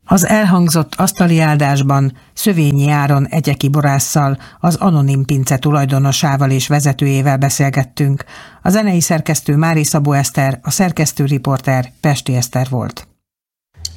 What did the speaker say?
Az elhangzott asztali áldásban Szövényi Áron egyeki borásszal, az Anonim Pince tulajdonosával és vezetőjével beszélgettünk. A zenei szerkesztő Mári Szabó Eszter, a szerkesztő riporter Pesti Eszter volt.